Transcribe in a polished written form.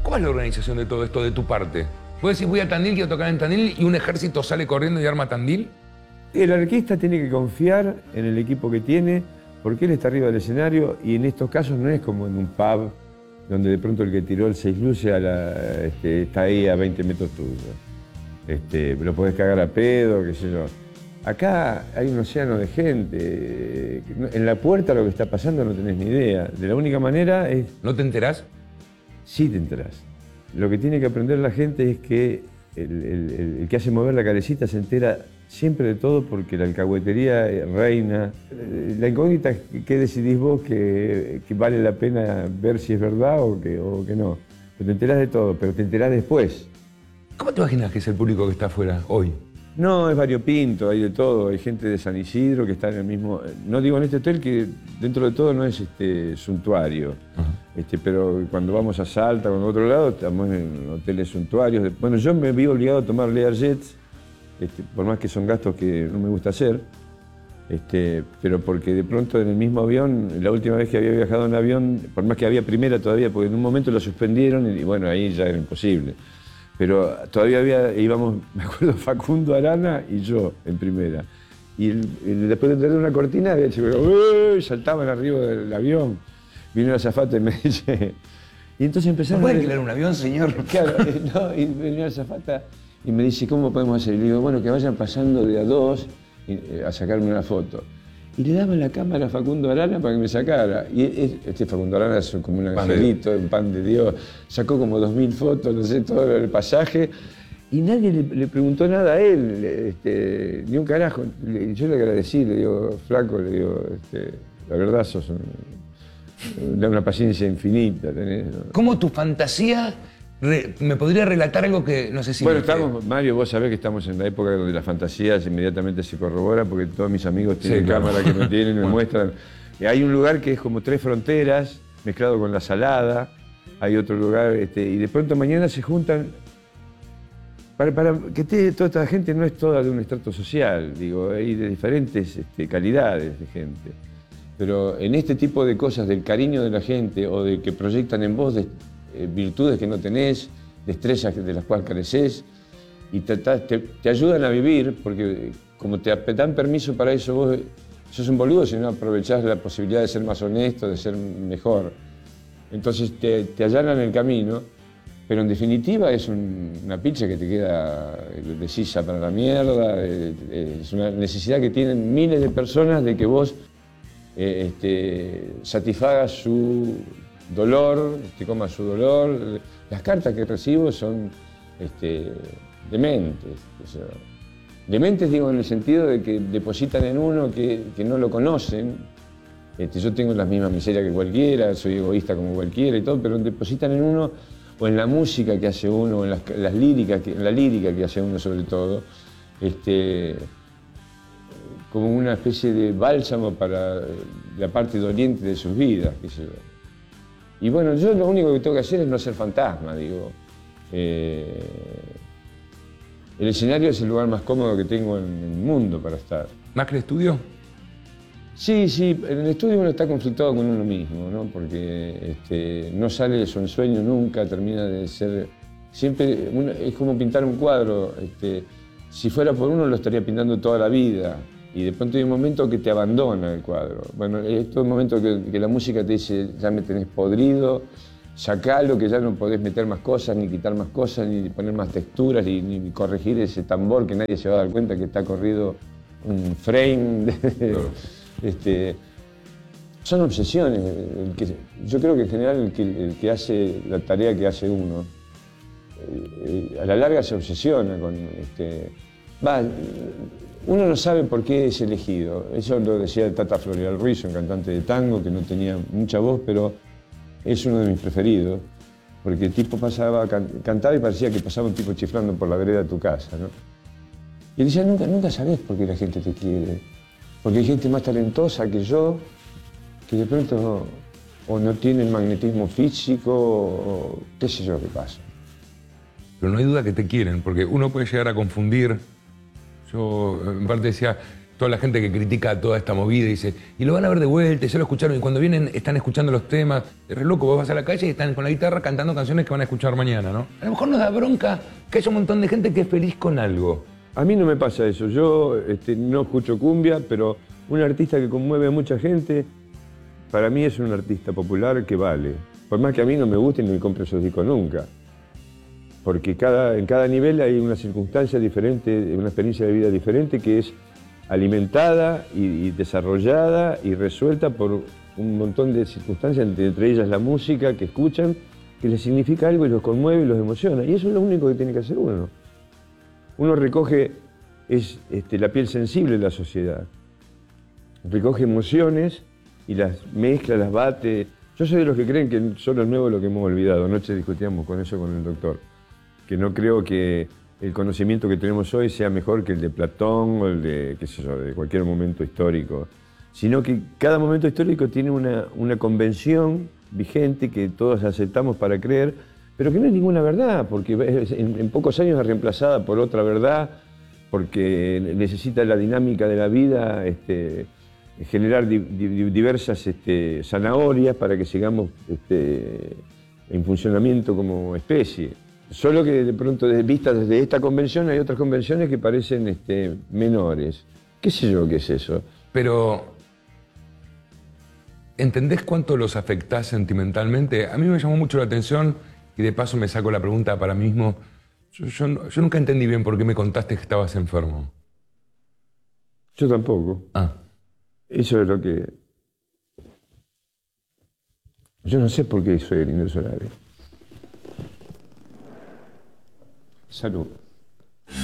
¿Cómo es la organización de todo esto de tu parte? ¿Puedes decir, voy a Tandil, quiero tocar en Tandil, y un ejército sale corriendo y arma Tandil? El arquista tiene que confiar en el equipo que tiene, porque él está arriba del escenario, y en estos casos no es como en un pub, donde de pronto el que tiró el 6 luces está ahí a 20 metros tuyo. Lo podés cagar a pedo, qué sé yo. Acá hay un océano de gente. En la puerta lo que está pasando no tenés ni idea. De la única manera es... ¿No te enterás? Sí te enterás. Lo que tiene que aprender la gente es que el que hace mover la calecita se entera siempre de todo, porque la alcahuetería reina. La incógnita es qué decidís vos que vale la pena ver si es verdad o que no. Pero te enterás de todo, pero te enterás después. ¿Cómo te imaginas que es el público que está afuera hoy? No, es variopinto, hay de todo. Hay gente de San Isidro que está en el mismo... No digo en este hotel, que dentro de todo no es suntuario. Pero cuando vamos a Salta o en otro lado, estamos en hoteles suntuarios. Bueno, yo me vi obligado a tomar Learjets, por más que son gastos que no me gusta hacer, pero porque de pronto en el mismo avión, la última vez que había viajado en avión, por más que había primera todavía, porque en un momento lo suspendieron y bueno, ahí ya era imposible. Pero todavía íbamos, me acuerdo, Facundo Arana y yo en primera. Y después de tener una cortina, saltaban arriba del avión. Vino el azafata y me dice... Y entonces empezaron... ¿No puede alquilar un avión, señor? Claro, no, y venía el azafata y me dice, ¿cómo podemos hacer? Y le digo, bueno, que vayan pasando de a dos a sacarme una foto. Y le daban la cámara a Facundo Arana para que me sacara. Y Facundo Arana es como un angelito, un pan de Dios. Sacó como 2000 fotos, no sé, todo el pasaje. Y nadie le preguntó nada a él, ni un carajo. Yo le agradecí, le digo, flaco, le digo, la verdad sos una paciencia infinita tenés, ¿no? ¿Cómo tu fantasía me podría relatar algo que no sé si... Bueno, Mario, vos sabés que estamos en la época donde las fantasías inmediatamente se corroboran, porque todos mis amigos tienen cámara que me tienen, me muestran. Y hay un lugar que es como 3 fronteras, mezclado con la Salada. Hay otro lugar, y de pronto mañana se juntan. Para que toda esta gente no es toda de un estrato social, digo, hay de diferentes calidades de gente. Pero en este tipo de cosas, del cariño de la gente o de que proyectan en vos virtudes que no tenés, destrezas de las cuales careces, y te ayudan a vivir, porque como te dan permiso para eso, vos sos un boludo si no aprovechás la posibilidad de ser más honesto, de ser mejor. Entonces te allanan el camino, pero en definitiva es una pizza que te queda de sisa para la mierda, es una necesidad que tienen miles de personas de que vos satisfagas su dolor, te comas su dolor. Las cartas que recibo son dementes. Dementes digo en el sentido de que depositan en uno que no lo conocen. Yo tengo las mismas miserias que cualquiera, soy egoísta como cualquiera y todo, pero depositan en uno, o en la música que hace uno, o en la lírica que hace uno sobre todo, como una especie de bálsamo para la parte doliente de sus vidas, qué sé yo. Y bueno, yo lo único que tengo que hacer es no ser fantasma, digo. El escenario es el lugar más cómodo que tengo en el mundo para estar. ¿Más que el estudio? Sí, en el estudio uno está conflictado con uno mismo, ¿no? Porque no sale de su ensueño nunca, termina de ser... Siempre es como pintar un cuadro. Si fuera por uno lo estaría pintando toda la vida. Y de pronto hay un momento que te abandona el cuadro. Bueno, es todo un momento que la música te dice, ya me tenés podrido, sacalo, que ya no podés meter más cosas, ni quitar más cosas, ni poner más texturas, ni corregir ese tambor que nadie se va a dar cuenta que está corrido un frame. Son obsesiones. Yo creo que en general el que hace la tarea que hace uno, a la larga se obsesiona con... uno no sabe por qué es elegido. Eso lo decía el Tata Florial Ruiz, un cantante de tango que no tenía mucha voz, pero es uno de mis preferidos, porque el tipo cantaba y parecía que pasaba un tipo chiflando por la vereda de tu casa, ¿no? Y él decía, nunca sabés por qué la gente te quiere, porque hay gente más talentosa que yo, que de pronto o no tiene el magnetismo físico, o qué sé yo qué pasa. Pero no hay duda que te quieren, porque uno puede llegar a confundir. Yo en parte decía, toda la gente que critica toda esta movida y dice, y lo van a ver de vuelta, y ya lo escucharon, y cuando vienen están escuchando los temas. Es re loco, vos vas a la calle y están con la guitarra cantando canciones que van a escuchar mañana, ¿no? A lo mejor nos da bronca que haya un montón de gente que es feliz con algo. A mí no me pasa eso. Yo no escucho cumbia, pero un artista que conmueve a mucha gente, para mí es un artista popular que vale. Por más que a mí no me guste y no me compre esos discos nunca. Porque en cada nivel hay una circunstancia diferente, una experiencia de vida diferente que es alimentada y desarrollada y resuelta por un montón de circunstancias, entre ellas la música que escuchan, que les significa algo y los conmueve y los emociona. Y eso es lo único que tiene que hacer uno. Uno recoge la piel sensible de la sociedad. Recoge emociones y las mezcla, las bate. Yo soy de los que creen que solo es nuevo lo que hemos olvidado. Anoche discutíamos con eso con el doctor. Que no creo que el conocimiento que tenemos hoy sea mejor que el de Platón o el de, qué sé yo, de cualquier momento histórico, sino que cada momento histórico tiene una convención vigente que todos aceptamos para creer, pero que no es ninguna verdad, porque en pocos años es reemplazada por otra verdad, porque necesita la dinámica de la vida generar diversas zanahorias para que sigamos en funcionamiento como especie. Solo que de pronto, vistas desde esta convención, hay otras convenciones que parecen menores. ¿Qué sé yo qué es eso? Pero, ¿entendés cuánto los afectás sentimentalmente? A mí me llamó mucho la atención, y de paso me saco la pregunta para mí mismo. Yo nunca entendí bien por qué me contaste que estabas enfermo. Yo tampoco. Ah. Eso es lo que... Yo no sé por qué soy el insolable. Salud.